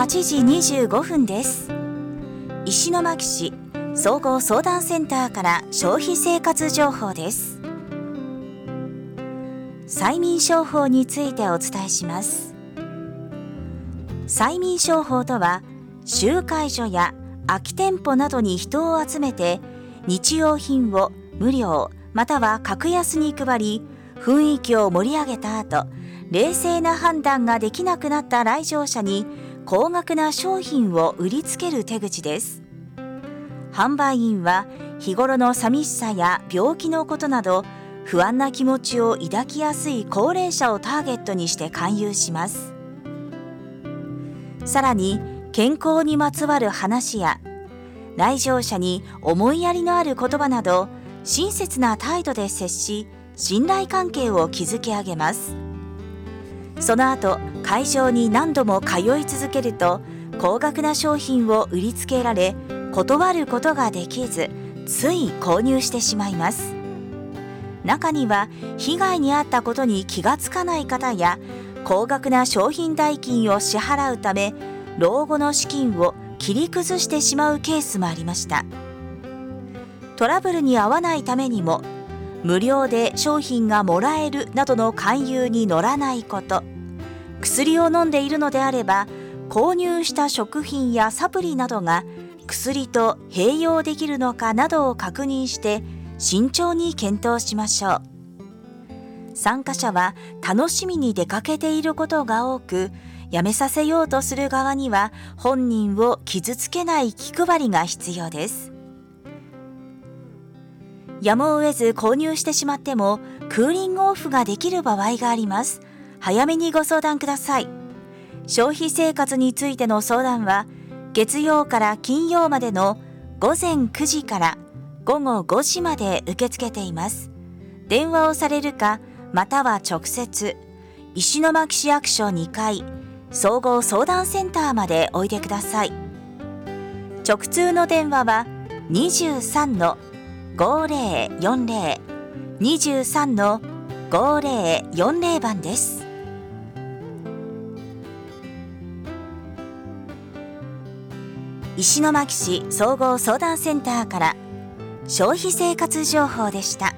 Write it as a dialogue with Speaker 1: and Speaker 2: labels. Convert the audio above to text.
Speaker 1: 8時25分です。石巻市総合相談センターから消費生活情報です。催眠商法についてお伝えします。催眠商法とは、集会所や空き店舗などに人を集めて日用品を無料または格安に配り、雰囲気を盛り上げた後、冷静な判断ができなくなった来場者に高額な商品を売りつける手口です。販売員は日頃の寂しさや病気のことなど不安な気持ちを抱きやすい高齢者をターゲットにして勧誘します。さらに健康にまつわる話や来場者に思いやりのある言葉など親切な態度で接し、信頼関係を築き上げます。その後、会場に何度も通い続けると高額な商品を売りつけられ、断ることができず、つい購入してしまいます。中には被害に遭ったことに気がつかない方や、高額な商品代金を支払うため老後の資金を切り崩してしまうケースもありました。トラブルに遭わないためにも、無料で商品がもらえるなどの勧誘に乗らないこと、薬を飲んでいるのであれば購入した食品やサプリなどが薬と併用できるのかなどを確認して慎重に検討しましょう。参加者は楽しみに出かけていることが多く、やめさせようとする側には本人を傷つけない気配りが必要です。やむを得ず購入してしまってもクーリングオフができる場合があります。早めにご相談ください。消費生活についての相談は月曜から金曜までの午前9時から午後5時まで受け付けています。電話をされるか、または直接石巻市役所2階総合相談センターまでおいでください。直通の電話は 23-5040 23-5040番です。石巻市総合相談センターから消費生活情報でした。